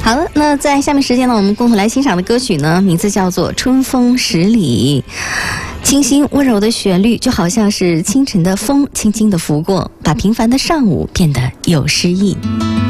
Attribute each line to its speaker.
Speaker 1: 好了，那在下面时间呢，我们共同来欣赏的歌曲呢，名字叫做《春风十里》。清新温柔的旋律，就好像是清晨的风轻轻地拂过，把平凡的上午变得有诗意。